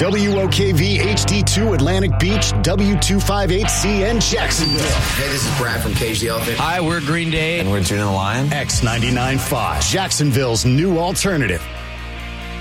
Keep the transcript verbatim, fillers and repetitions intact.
W O K V H D two Atlantic Beach, W two fifty-eight C N Jacksonville. Hey, this is Brad from Cage the Elephant. Hi, we're Green Day. And we're Judah the Lion. X ninety-nine point five, Jacksonville's new alternative.